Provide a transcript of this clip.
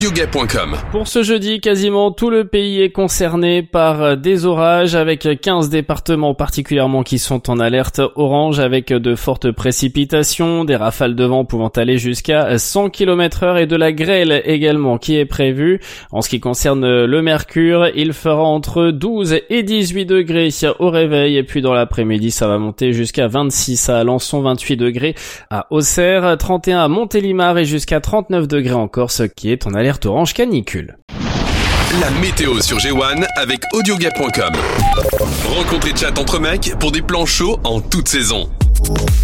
Yoga.com. Pour ce jeudi, quasiment tout le pays est concerné par des orages avec 15 départements particulièrement qui sont en alerte orange avec de fortes précipitations, des rafales de vent pouvant aller jusqu'à 100 km/h et de la grêle également qui est prévue. En ce qui concerne le mercure, il fera entre 12 et 18 degrés au réveil et puis dans l'après-midi ça va monter jusqu'à 26 à Alençon, 28 degrés à Auxerre, 31 à Montélimar et jusqu'à 39 degrés en Corse qui est en alerte orange canicule. La météo sur G1 avec Audioga.com. Rencontre et chat entre mecs pour des plans chauds en toute saison.